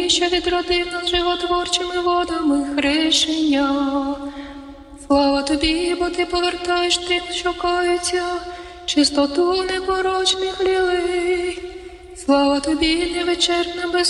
що відродив нас животворчими водами хрещення. Слава тобі, бо ти повертаєш тим, що каються, чистоту непорочних лілей. Слава тобі, невичерпна,